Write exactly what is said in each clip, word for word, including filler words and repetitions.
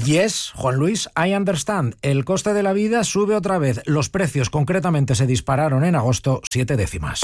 Yes, Juan Luis, I understand. El coste de la vida sube otra vez. Los precios concretamente se dispararon en agosto siete décimas.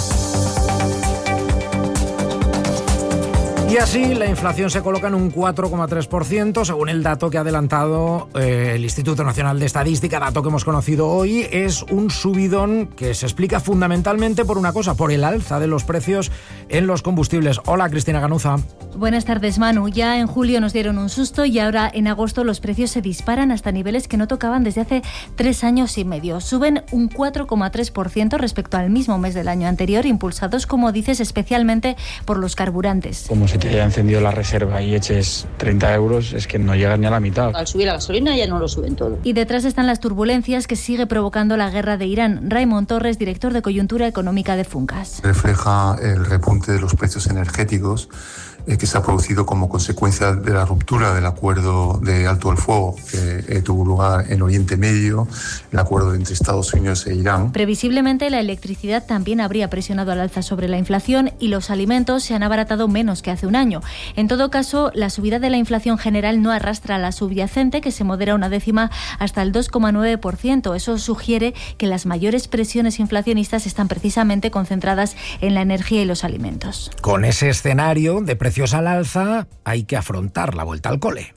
Y así la inflación se coloca en un cuatro coma tres por ciento, según el dato que ha adelantado eh, el Instituto Nacional de Estadística, dato que hemos conocido hoy. Es un subidón que se explica fundamentalmente por una cosa, por el alza de los precios en los combustibles. Hola, Cristina Ganuza. Buenas tardes, Manu. Ya en julio nos dieron un susto y ahora en agosto los precios se disparan hasta niveles que no tocaban desde hace tres años y medio. Suben un cuatro coma tres por ciento respecto al mismo mes del año anterior, impulsados, como dices, especialmente por los carburantes. Como se te haya encendido la reserva y eches treinta euros, es que no llegas ni a la mitad. Al subir la gasolina ya no lo suben todo. Y detrás están las turbulencias que sigue provocando la guerra de Irán. Raimon Torres, director de Coyuntura Económica de Funcas. Refleja el repunte de los precios energéticos eh, que se ha producido como consecuencia de la ruptura del acuerdo de alto el fuego que eh, tuvo lugar en Oriente Medio, el acuerdo entre Estados Unidos e Irán. Previsiblemente la electricidad también habría presionado al alza sobre la inflación y los alimentos se han abaratado menos que hace un año. En todo caso, la subida de la inflación general no arrastra a la subyacente, que se modera una décima hasta el dos coma nueve por ciento. Eso sugiere que las mayores presiones inflacionistas están precisamente concentradas en la energía y los alimentos. Con ese escenario de precios al alza, hay que afrontar la vuelta al cole.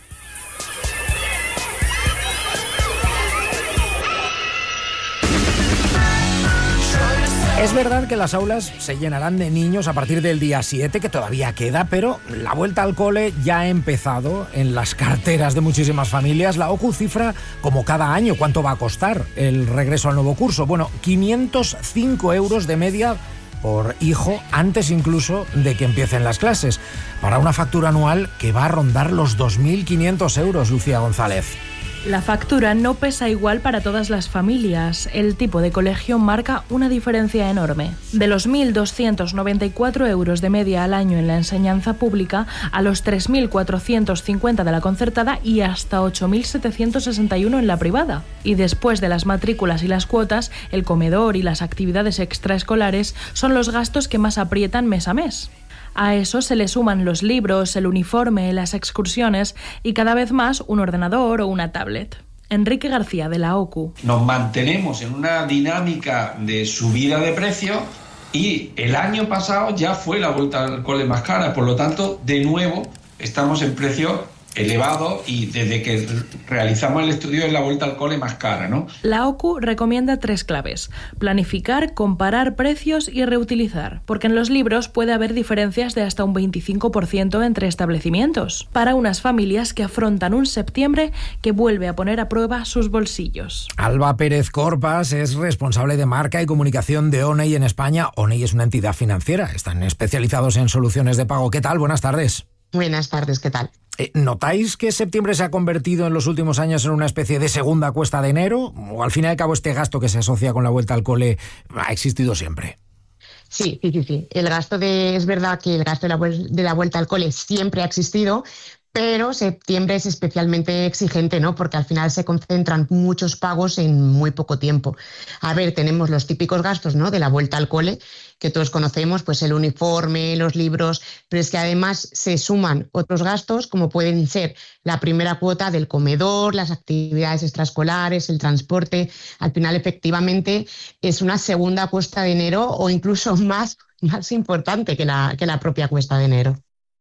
Es verdad que las aulas se llenarán de niños a partir del día siete, que todavía queda, pero la vuelta al cole ya ha empezado en las carteras de muchísimas familias. La OCU cifra, como cada año, cuánto va a costar el regreso al nuevo curso. Bueno, quinientos cinco euros de media por hijo, antes incluso de que empiecen las clases, para una factura anual que va a rondar los dos mil quinientos euros, Lucía González. La factura no pesa igual para todas las familias. El tipo de colegio marca una diferencia enorme. De los mil doscientos noventa y cuatro euros de media al año en la enseñanza pública a los tres mil cuatrocientos cincuenta de la concertada y hasta ocho mil setecientos sesenta y uno en la privada. Y después de las matrículas y las cuotas, el comedor y las actividades extraescolares son los gastos que más aprietan mes a mes. A eso se le suman los libros, el uniforme, las excursiones y cada vez más un ordenador o una tablet. Enrique García, de la OCU. Nos mantenemos en una dinámica de subida de precios y el año pasado ya fue la vuelta al cole más cara, por lo tanto, de nuevo, estamos en precios elevado y desde que realizamos el estudio es la vuelta al cole más cara, ¿no? La OCU recomienda tres claves: planificar, comparar precios y reutilizar, porque en los libros puede haber diferencias de hasta un veinticinco por ciento entre establecimientos, para unas familias que afrontan un septiembre que vuelve a poner a prueba sus bolsillos. Alba Pérez Corpas es responsable de marca y comunicación de ONEY en España. ONEY es una entidad financiera, están especializados en soluciones de pago. ¿Qué tal? Buenas tardes. Buenas tardes, ¿qué tal? ¿Notáis que septiembre se ha convertido en los últimos años en una especie de segunda cuesta de enero? ¿O al fin y al cabo este gasto que se asocia con la vuelta al cole ha existido siempre? Sí, sí, sí, sí. El gasto de, es verdad que el gasto de la, de la vuelta al cole siempre ha existido, pero septiembre es especialmente exigente, ¿no? Porque al final se concentran muchos pagos en muy poco tiempo. A ver, tenemos los típicos gastos, ¿no?, de la vuelta al cole, que todos conocemos, pues el uniforme, los libros, pero es que además se suman otros gastos como pueden ser la primera cuota del comedor, las actividades extraescolares, el transporte. Al final, efectivamente, es una segunda cuesta de enero o incluso más, más importante que la, que la propia cuesta de enero.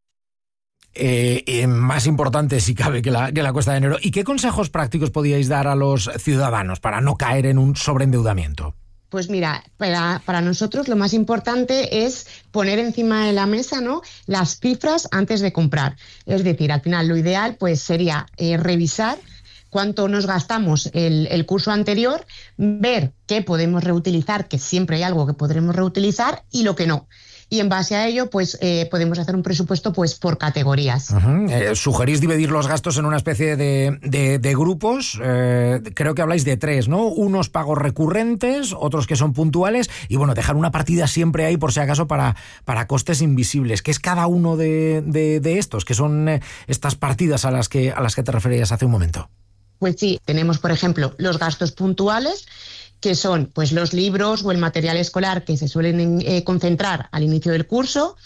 Eh, eh, más importante si cabe que la, que la cuesta de enero. ¿Y qué consejos prácticos podíais dar a los ciudadanos para no caer en un sobreendeudamiento? Pues mira, para, para nosotros lo más importante es poner encima de la mesa, ¿no?, las cifras antes de comprar. Es decir, al final lo ideal pues sería eh, revisar cuánto nos gastamos el, el curso anterior, ver qué podemos reutilizar, que siempre hay algo que podremos reutilizar, y lo que no. Y en base a ello, pues eh, podemos hacer un presupuesto pues por categorías. Uh-huh. Eh, sugerís dividir los gastos en una especie de, de, de grupos. Eh, creo que habláis de tres, ¿no? Unos pagos recurrentes, otros que son puntuales, y bueno, dejar una partida siempre ahí por si acaso para, para costes invisibles. ¿Qué es cada uno de, de, de estos? ¿Qué son eh, estas partidas a las que, a las que te referías hace un momento? Pues sí, tenemos, por ejemplo, los gastos puntuales, que son pues los libros o el material escolar que se suelen eh, concentrar al inicio del curso.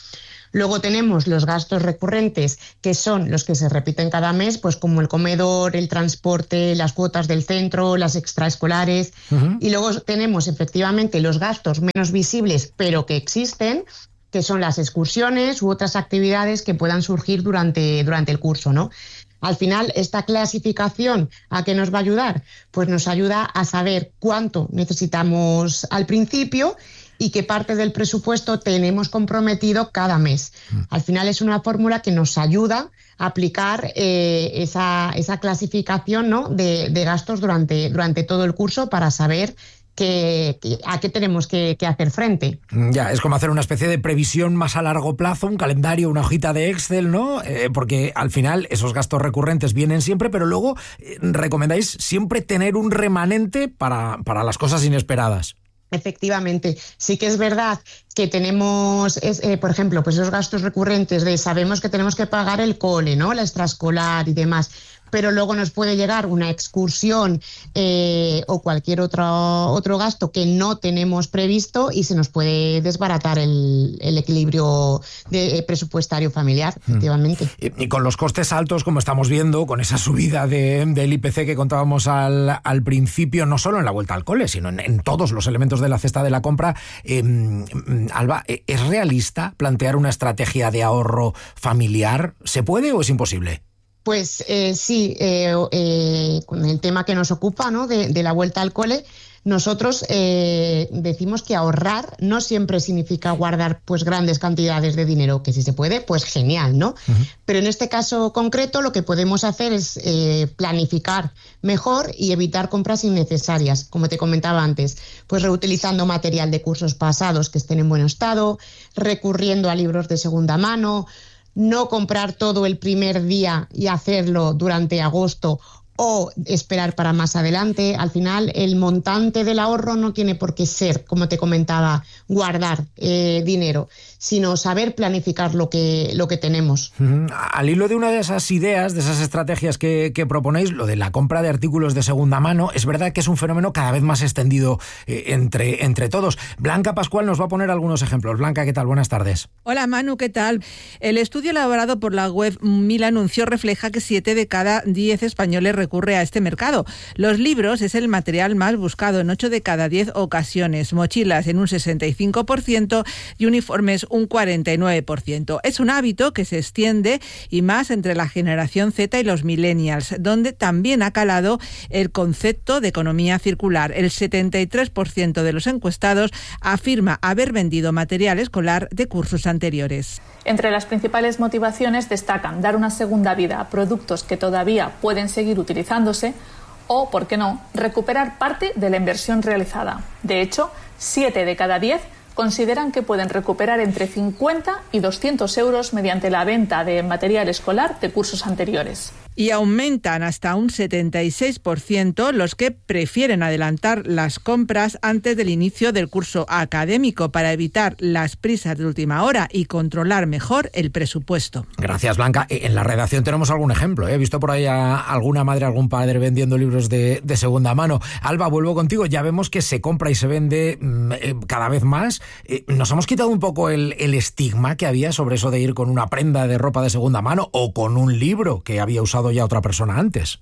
Luego tenemos los gastos recurrentes, que son los que se repiten cada mes, pues como el comedor, el transporte, las cuotas del centro, las extraescolares. Uh-huh. Y luego tenemos efectivamente los gastos menos visibles, pero que existen, que son las excursiones u otras actividades que puedan surgir durante, durante el curso, ¿no? Al final, esta clasificación, ¿a qué nos va a ayudar? Pues nos ayuda a saber cuánto necesitamos al principio y qué parte del presupuesto tenemos comprometido cada mes. Al final es una fórmula que nos ayuda a aplicar eh, esa, esa clasificación, ¿no?, de, de gastos durante, durante todo el curso para saber Que, que, a qué tenemos que, que hacer frente. Ya, es como hacer una especie de previsión más a largo plazo, un calendario, una hojita de Excel, ¿no? Eh, porque al final esos gastos recurrentes vienen siempre, pero luego eh, recomendáis siempre tener un remanente para, para las cosas inesperadas. Efectivamente, sí que es verdad que tenemos, es, eh, por ejemplo, pues esos gastos recurrentes de sabemos que tenemos que pagar el cole, ¿no?, la extraescolar y demás, pero luego nos puede llegar una excursión eh, o cualquier otro, otro gasto que no tenemos previsto y se nos puede desbaratar el, el equilibrio de, eh, presupuestario familiar, efectivamente. Y, y con los costes altos, como estamos viendo, con esa subida de, del I P C que contábamos al, al principio, no solo en la vuelta al cole, sino en, en todos los elementos de la cesta de la compra, eh, Alba, ¿es realista plantear una estrategia de ahorro familiar? ¿Se puede o es imposible? Pues eh, sí, eh, eh, con el tema que nos ocupa, ¿no?, de, de la vuelta al cole, nosotros eh, decimos que ahorrar no siempre significa guardar pues grandes cantidades de dinero, que si se puede, pues genial, ¿no? Uh-huh. Pero en este caso concreto lo que podemos hacer es eh, planificar mejor y evitar compras innecesarias, como te comentaba antes, pues reutilizando material de cursos pasados que estén en buen estado, recurriendo a libros de segunda mano, no comprar todo el primer día y hacerlo durante agosto o esperar para más adelante. Al final, el montante del ahorro no tiene por qué ser, como te comentaba, guardar eh, dinero, sino saber planificar lo que, lo que tenemos. Uh-huh. Al hilo de una de esas ideas, de esas estrategias que, que proponéis, lo de la compra de artículos de segunda mano, es verdad que es un fenómeno cada vez más extendido eh, entre, entre todos. Blanca Pascual nos va a poner algunos ejemplos. Blanca, ¿qué tal? Buenas tardes. Hola Manu, ¿qué tal? El estudio elaborado por la web Mil Anuncio refleja que siete de cada diez españoles recurre a este mercado. Los libros es el material más buscado en ocho de cada diez ocasiones, mochilas en un sesenta y cinco por ciento y uniformes un cuarenta y nueve por ciento. Es un hábito que se extiende y más entre la generación Z y los millennials, donde también ha calado el concepto de economía circular. El setenta y tres por ciento de los encuestados afirma haber vendido material escolar de cursos anteriores. Entre las principales motivaciones destacan dar una segunda vida a productos que todavía pueden seguir utilizándose o, por qué no, recuperar parte de la inversión realizada. De hecho, siete de cada diez consideran que pueden recuperar entre cincuenta y doscientos euros mediante la venta de material escolar de cursos anteriores. Y aumentan hasta un setenta y seis por ciento los que prefieren adelantar las compras antes del inicio del curso académico para evitar las prisas de última hora y controlar mejor el presupuesto. Gracias, Blanca. En la redacción tenemos algún ejemplo. ¿eh? He visto por ahí a alguna madre, algún padre vendiendo libros de, de segunda mano. Alba, vuelvo contigo. Ya vemos que se compra y se vende eh, cada vez más. Eh, nos hemos quitado un poco el, el estigma que había sobre eso de ir con una prenda de ropa de segunda mano o con un libro que había usado ya otra persona antes.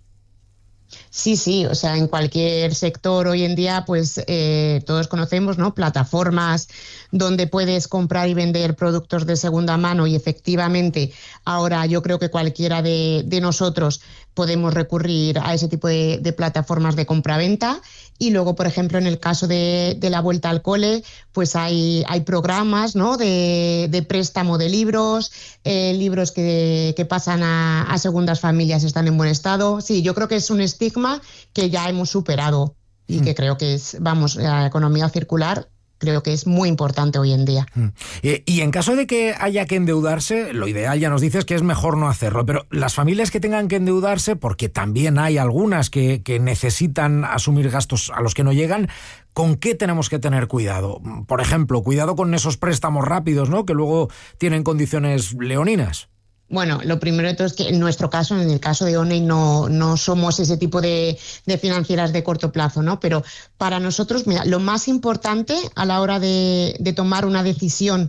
Sí, sí, o sea, en cualquier sector hoy en día, pues eh, todos conocemos, ¿no?, plataformas donde puedes comprar y vender productos de segunda mano y efectivamente ahora yo creo que cualquiera de, de nosotros podemos recurrir a ese tipo de, de plataformas de compra-venta. Y luego, por ejemplo, en el caso de, de la vuelta al cole, pues hay, hay programas, ¿no?, de, de préstamo de libros, eh, libros que, que pasan a, a segundas familias, están en buen estado. Sí, yo creo que es un estigma que ya hemos superado y que creo que es, vamos, la economía circular creo que es muy importante hoy en día. Y en caso de que haya que endeudarse, lo ideal, ya nos dices, que es mejor no hacerlo, pero las familias que tengan que endeudarse, porque también hay algunas que, que necesitan asumir gastos a los que no llegan, ¿con qué tenemos que tener cuidado? Por ejemplo, cuidado con esos préstamos rápidos, ¿no?, que luego tienen condiciones leoninas. Bueno, lo primero de todo es que en nuestro caso, en el caso de Oney, no, no somos ese tipo de, de financieras de corto plazo, ¿no? Pero para nosotros, mira, lo más importante a la hora de, de tomar una decisión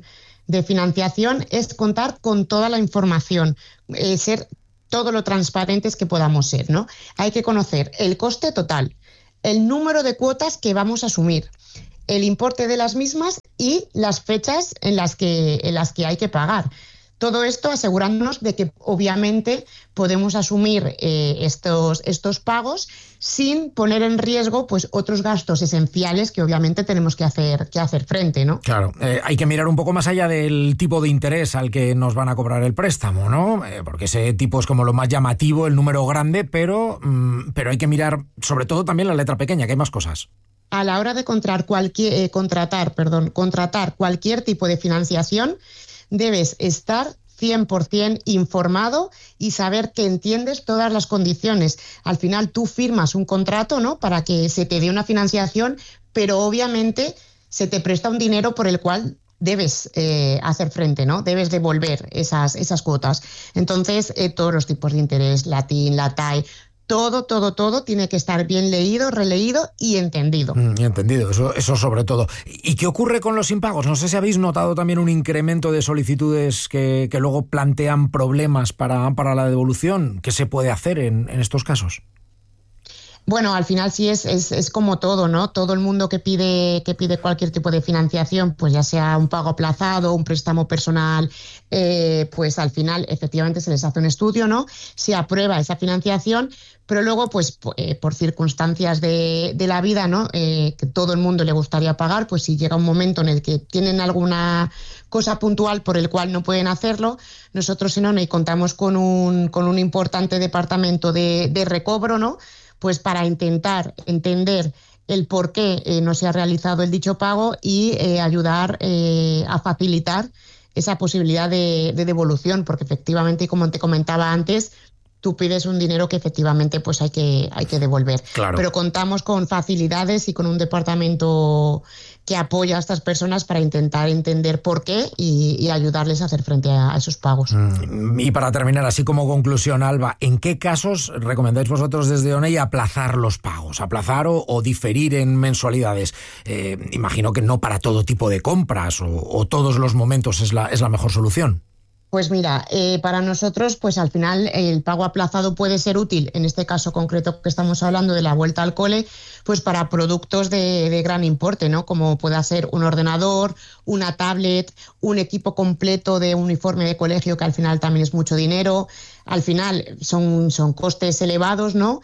de financiación es contar con toda la información, eh, ser todo lo transparentes que podamos ser, ¿no? Hay que conocer el coste total, el número de cuotas que vamos a asumir, el importe de las mismas y las fechas en las que, en las que hay que pagar. Todo esto asegurándonos de que obviamente podemos asumir eh, estos, estos pagos sin poner en riesgo pues otros gastos esenciales que obviamente tenemos que hacer, que hacer frente, ¿no? Claro, eh, hay que mirar un poco más allá del tipo de interés al que nos van a cobrar el préstamo, ¿no? Eh, porque ese tipo es como lo más llamativo, el número grande, pero, mm, pero hay que mirar sobre todo también la letra pequeña, que hay más cosas. A la hora de contratar cualquier, eh, contratar, perdón, contratar cualquier tipo de financiación, debes estar cien por ciento informado y saber que entiendes todas las condiciones. Al final tú firmas un contrato, ¿no?, para que se te dé una financiación, pero obviamente se te presta un dinero por el cual debes eh, hacer frente, ¿no? Debes devolver esas, esas cuotas. Entonces, eh, todos los tipos de interés, latín, la T A E, todo, todo, todo tiene que estar bien leído, releído y entendido. Mm, y entendido, eso, eso sobre todo. ¿Y qué ocurre con los impagos? No sé si habéis notado también un incremento de solicitudes que, que luego plantean problemas para, para la devolución. ¿Qué se puede hacer en, en estos casos? Bueno, al final sí es, es, es como todo, ¿no? Todo el mundo que pide, que pide cualquier tipo de financiación, pues ya sea un pago aplazado, un préstamo personal, eh, pues al final efectivamente se les hace un estudio, ¿no? Se aprueba esa financiación, pero luego, pues eh, por circunstancias de, de la vida, ¿no? Eh, que todo el mundo le gustaría pagar, pues si llega un momento en el que tienen alguna cosa puntual por el cual no pueden hacerlo, nosotros en ONEY contamos con un, con un importante departamento de, de recobro, ¿no?, pues para intentar entender el por qué eh, no se ha realizado el dicho pago y eh, ayudar eh, a facilitar esa posibilidad de, de devolución, porque efectivamente, como te comentaba antes, tú pides un dinero que efectivamente pues hay que, hay que devolver. Claro. Pero contamos con facilidades y con un departamento que apoya a estas personas para intentar entender por qué y, y ayudarles a hacer frente a, a esos pagos. Mm. Y para terminar, así como conclusión, Alba, ¿en qué casos recomendáis vosotros desde ONEY aplazar los pagos? Aplazar o, o diferir en mensualidades. Eh, imagino que no para todo tipo de compras o, o todos los momentos es la, es la mejor solución. Pues mira, eh, para nosotros, pues al final el pago aplazado puede ser útil, en este caso concreto que estamos hablando de la vuelta al cole, pues para productos de, de gran importe, ¿no? Como pueda ser un ordenador, una tablet, un equipo completo de uniforme de colegio, que al final también es mucho dinero. Al final son, son costes elevados, ¿no?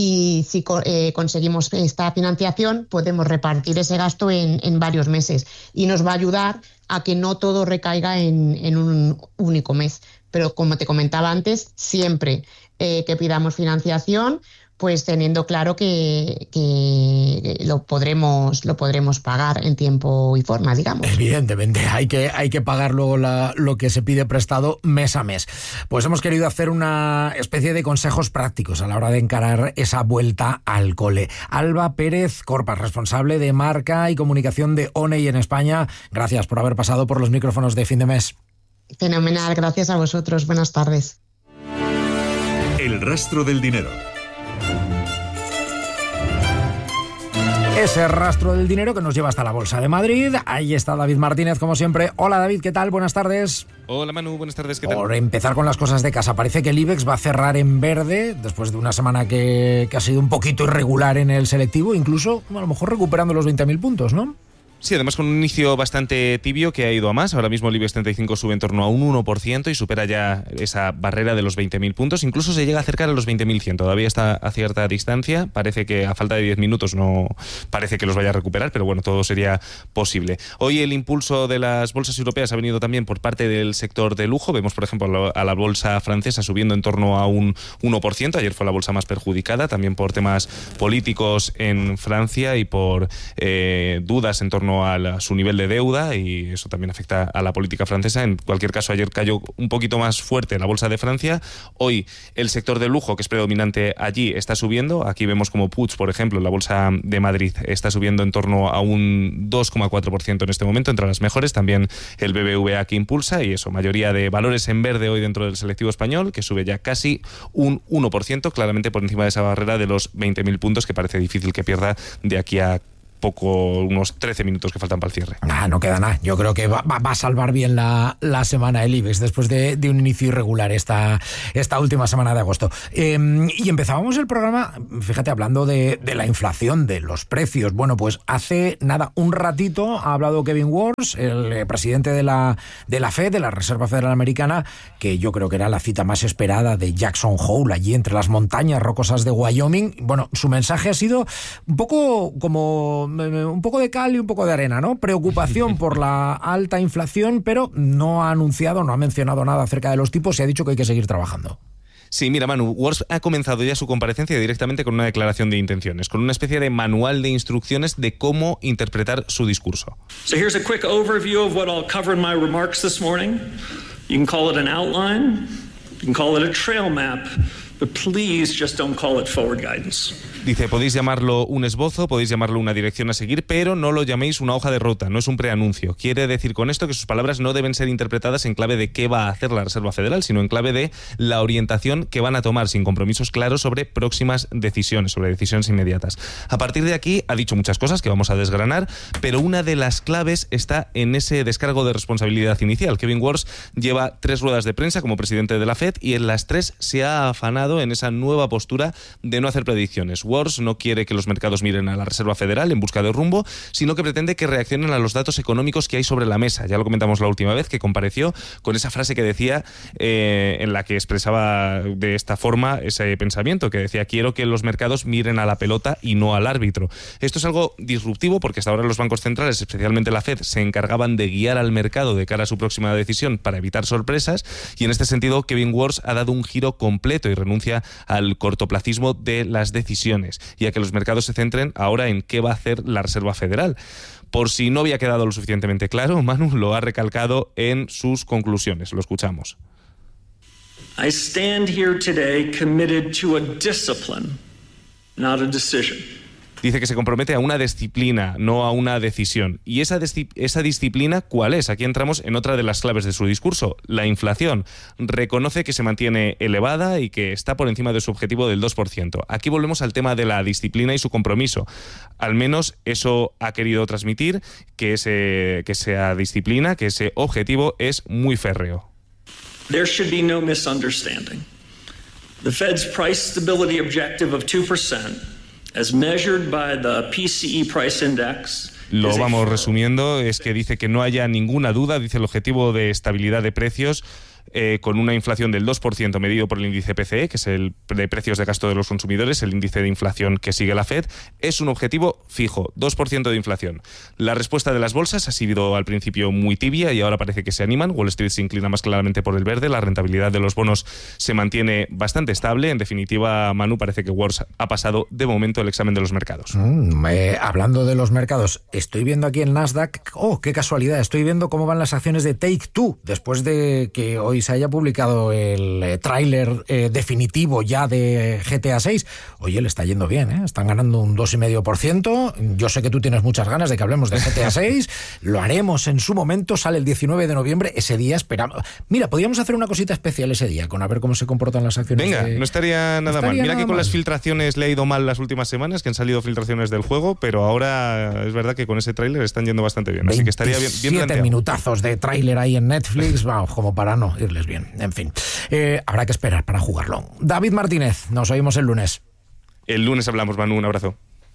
Y si eh, conseguimos esta financiación, podemos repartir ese gasto en, en varios meses y nos va a ayudar a que no todo recaiga en, en un único mes. Pero como te comentaba antes, siempre eh, que pidamos financiación, pues teniendo claro que, que lo podremos lo podremos pagar en tiempo y forma, digamos. Evidentemente, hay que, hay que pagar luego la, lo que se pide prestado mes a mes. Pues hemos querido hacer una especie de consejos prácticos a la hora de encarar esa vuelta al cole. Alba Pérez Corpas, responsable de marca y comunicación de ONEY en España, gracias por haber pasado por los micrófonos de Fin de Mes. Fenomenal, gracias a vosotros. Buenas tardes. El rastro del dinero. Ese rastro del dinero que nos lleva hasta la Bolsa de Madrid. Ahí está David Martínez, como siempre. Hola David, ¿qué tal? Buenas tardes. Hola Manu, buenas tardes, ¿qué tal? Por empezar con las cosas de casa, parece que el IBEX va a cerrar en verde después de una semana que, que ha sido un poquito irregular en el selectivo, incluso a lo mejor recuperando los veinte mil puntos, ¿no? Sí, además con un inicio bastante tibio que ha ido a más. Ahora mismo el IBEX treinta y cinco sube en torno a un uno por ciento y supera ya esa barrera de los veinte mil puntos. Incluso se llega a acercar a los veinte mil cien. Todavía está a cierta distancia. Parece que a falta de diez minutos no parece que los vaya a recuperar, pero bueno, todo sería posible. Hoy el impulso de las bolsas europeas ha venido también por parte del sector de lujo. Vemos, por ejemplo, a la bolsa francesa subiendo en torno a un uno por ciento. Ayer fue la bolsa más perjudicada, también por temas políticos en Francia y por eh, dudas en torno a la, su nivel de deuda, y eso también afecta a la política francesa. En cualquier caso, ayer cayó un poquito más fuerte la bolsa de Francia. Hoy el sector de lujo, que es predominante allí, está subiendo. Aquí vemos como Puig, por ejemplo, la bolsa de Madrid está subiendo en torno a un dos coma cuatro por ciento en este momento, entre las mejores. También el B B V A que impulsa, y eso, mayoría de valores en verde hoy dentro del selectivo español, que sube ya casi un uno por ciento, claramente por encima de esa barrera de los veinte mil puntos, que parece difícil que pierda de aquí a poco, unos trece minutos que faltan para el cierre. Ah, no queda nada. Yo creo que va, va, va a salvar bien la, la semana el IBEX después de, de un inicio irregular esta, esta última semana de agosto. Eh, y empezábamos el programa, fíjate, hablando de, de la inflación, de los precios. Bueno, pues hace nada, un ratito ha hablado Kevin Warsh, el presidente de la, de la Fed, de la Reserva Federal Americana, que yo creo que era la cita más esperada de Jackson Hole, allí entre las montañas rocosas de Wyoming. Bueno, su mensaje ha sido un poco como un poco de cal y un poco de arena, ¿no? Preocupación por la alta inflación, pero no ha anunciado, no ha mencionado nada acerca de los tipos y ha dicho que hay que seguir trabajando. Sí, mira, Manu, Warsh ha comenzado ya su comparecencia directamente con una declaración de intenciones, con una especie de manual de instrucciones de cómo interpretar su discurso. So here's a quick overview of what I'll cover in my remarks this morning. You can call it an outline, you can call it a trail map, but please just don't call it forward guidance. Dice, podéis llamarlo un esbozo, podéis llamarlo una dirección a seguir, pero no lo llaméis una hoja de ruta, no es un preanuncio. Quiere decir con esto que sus palabras no deben ser interpretadas en clave de qué va a hacer la Reserva Federal, sino en clave de la orientación que van a tomar, sin compromisos claros sobre próximas decisiones, sobre decisiones inmediatas. A partir de aquí ha dicho muchas cosas que vamos a desgranar, pero una de las claves está en ese descargo de responsabilidad inicial. Kevin Warsh lleva tres ruedas de prensa como presidente de la Fed y en las tres se ha afanado en esa nueva postura de no hacer predicciones. Warsh no quiere que los mercados miren a la Reserva Federal en busca de rumbo, sino que pretende que reaccionen a los datos económicos que hay sobre la mesa. Ya lo comentamos la última vez que compareció con esa frase que decía, eh, en la que expresaba de esta forma ese pensamiento, que decía, quiero que los mercados miren a la pelota y no al árbitro. Esto es algo disruptivo porque hasta ahora los bancos centrales, especialmente la Fed, se encargaban de guiar al mercado de cara a su próxima decisión para evitar sorpresas, y en este sentido Kevin Warsh ha dado un giro completo y renuncia al cortoplacismo de las decisiones y a que los mercados se centren ahora en qué va a hacer la Reserva Federal. Por si no había quedado lo suficientemente claro, Manu lo ha recalcado en sus conclusiones. Lo escuchamos. I stand here today committed to a discipline, not a decision. Dice que se compromete a una disciplina, no a una decisión. ¿Y esa, esa disciplina cuál es? Aquí entramos en otra de las claves de su discurso, la inflación. Reconoce que se mantiene elevada y que está por encima de su objetivo del dos por ciento. Aquí volvemos al tema de la disciplina y su compromiso. Al menos eso ha querido transmitir, que, ese, que esa disciplina, que ese objetivo es muy férreo. There should be no misunderstanding. The Fed's price stability objective of two percent as measured by the P C E price index. Lo vamos resumiendo, es que dice que no haya ninguna duda, dice el objetivo de estabilidad de precios eh, con una inflación del dos por ciento medido por el índice P C E, que es el de precios de gasto de los consumidores, el índice de inflación que sigue la Fed, es un objetivo fijo, dos por ciento de inflación. La respuesta de las bolsas ha sido al principio muy tibia y ahora parece que se animan. Wall Street se inclina más claramente por el verde, la rentabilidad de los bonos se mantiene bastante estable. En definitiva, Manu, parece que Warsh ha pasado de momento el examen de los mercados. Mm, eh, hablando de los mercados, estoy viendo aquí en Nasdaq, oh, qué casualidad, estoy viendo cómo van las acciones de Take-Two después de que hoy se haya publicado el eh, tráiler eh, definitivo ya de G T A seis. Oye, le está yendo bien, ¿eh? Están ganando un dos coma cinco por ciento. Yo sé que tú tienes muchas ganas de que hablemos de G T A seis. Lo haremos en su momento, sale el diecinueve de noviembre. Ese día esperamos. Mira, podríamos hacer una cosita especial ese día, con a ver cómo se comportan las acciones. Venga, de... no estaría nada no estaría mal. Mira nada que con mal. las filtraciones le ha ido mal las últimas semanas, que han salido filtraciones del juego, pero ahora es verdad que con ese tráiler están yendo bastante bien. Así que estaría bien, bien planteado. Siete minutazos de tráiler ahí en Netflix, vamos, como para no irles bien. En fin, eh, habrá que esperar para jugarlo. David Martínez, nos oímos el lunes. El lunes hablamos, Manu, un abrazo.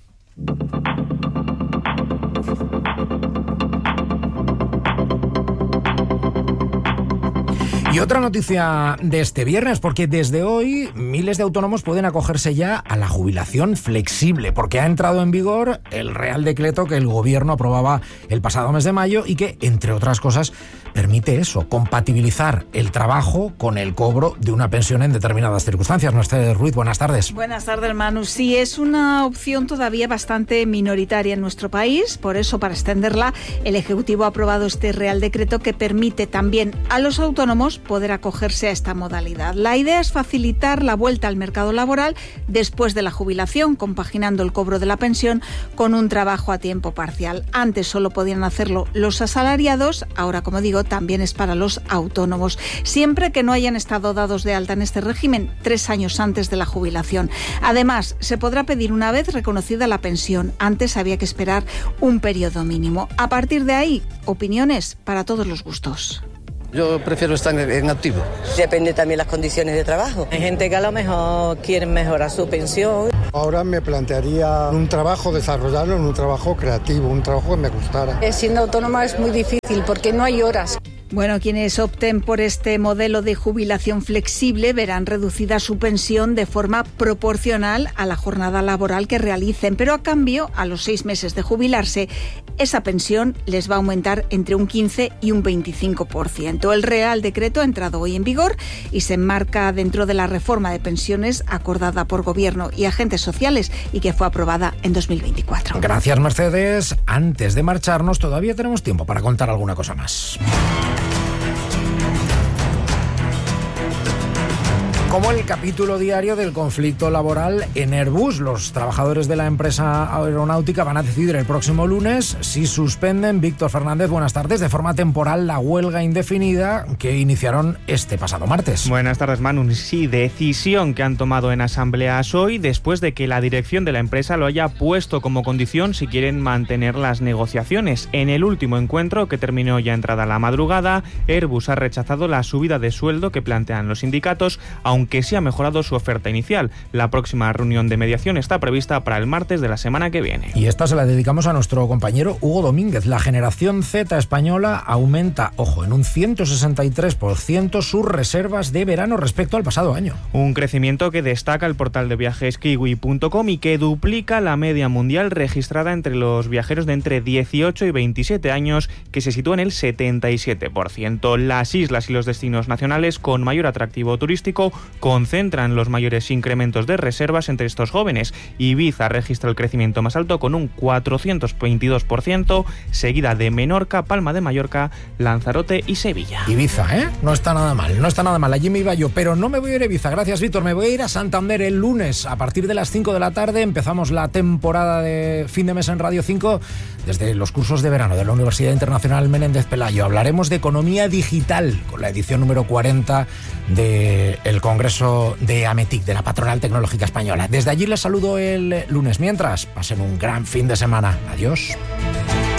Y otra noticia de este viernes, porque desde hoy miles de autónomos pueden acogerse ya a la jubilación flexible, porque ha entrado en vigor el Real Decreto que el Gobierno aprobaba el pasado mes de mayo y que, entre otras cosas, permite eso, compatibilizar el trabajo con el cobro de una pensión en determinadas circunstancias. Mercedes Ruiz, buenas tardes. Buenas tardes, Manu. Sí, es una opción todavía bastante minoritaria en nuestro país, por eso, para extenderla, el Ejecutivo ha aprobado este Real Decreto que permite también a los autónomos poder acogerse a esta modalidad. La idea es facilitar la vuelta al mercado laboral después de la jubilación, compaginando el cobro de la pensión con un trabajo a tiempo parcial. Antes solo podían hacerlo los asalariados, ahora, como digo, también es para los autónomos, siempre que no hayan estado dados de alta en este régimen tres años antes de la jubilación. Además, se podrá pedir una vez reconocida la pensión. Antes había que esperar un periodo mínimo. A partir de ahí, opiniones para todos los gustos. Yo prefiero estar en activo. Depende también las condiciones de trabajo. Hay gente que a lo mejor quiere mejorar su pensión. Ahora me plantearía un trabajo, desarrollarlo en un trabajo creativo, un trabajo que me gustara. Siendo autónoma es muy difícil porque no hay horas. Bueno, quienes opten por este modelo de jubilación flexible verán reducida su pensión de forma proporcional a la jornada laboral que realicen, pero a cambio, a los seis meses de jubilarse, esa pensión les va a aumentar entre un quince y un veinticinco por ciento. El Real Decreto ha entrado hoy en vigor y se enmarca dentro de la reforma de pensiones acordada por Gobierno y agentes sociales y que fue aprobada en dos mil veinticuatro. Gracias, Mercedes. Antes de marcharnos, todavía tenemos tiempo para contar alguna cosa más. Como el capítulo diario del conflicto laboral en Airbus. Los trabajadores de la empresa aeronáutica van a decidir el próximo lunes si suspenden, Víctor Fernández, buenas tardes, de forma temporal la huelga indefinida que iniciaron este pasado martes. Buenas tardes, Manu. Sí, decisión que han tomado en asambleas hoy después de que la dirección de la empresa lo haya puesto como condición si quieren mantener las negociaciones. En el último encuentro, que terminó ya entrada la madrugada, Airbus ha rechazado la subida de sueldo que plantean los sindicatos, aunque que sí ha mejorado su oferta inicial. La próxima reunión de mediación está prevista para el martes de la semana que viene. Y esta se la dedicamos a nuestro compañero Hugo Domínguez. La generación Z española aumenta, ojo, en un ciento sesenta y tres por ciento sus reservas de verano respecto al pasado año. Un crecimiento que destaca el portal de viajes kiwi punto com y que duplica la media mundial registrada entre los viajeros de entre dieciocho y veintisiete años, que se sitúa en el setenta y siete por ciento. Las islas y los destinos nacionales con mayor atractivo turístico concentran los mayores incrementos de reservas entre estos jóvenes. Ibiza registra el crecimiento más alto con un cuatrocientos veintidós por ciento, seguida de Menorca, Palma de Mallorca, Lanzarote y Sevilla. Ibiza, ¿eh? No está nada mal, no está nada mal. Allí me iba yo, pero no me voy a ir a Ibiza. Gracias, Víctor. Me voy a ir a Santander el lunes. A partir de las cinco de la tarde empezamos la temporada de fin de mes en Radio cinco desde los cursos de verano de la Universidad Internacional Menéndez Pelayo. Hablaremos de economía digital con la edición número cuarenta del Congreso de AMETIC, de la Patronal Tecnológica Española. Desde allí les saludo el lunes. Mientras, pasen un gran fin de semana. Adiós.